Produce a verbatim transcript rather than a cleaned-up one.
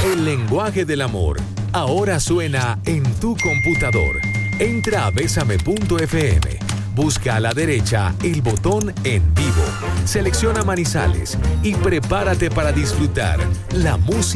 El lenguaje del amor ahora suena en tu computador. Entra a bésame punto efe eme. Busca a la derecha el botón En Vivo. Selecciona Manizales y prepárate para disfrutar la música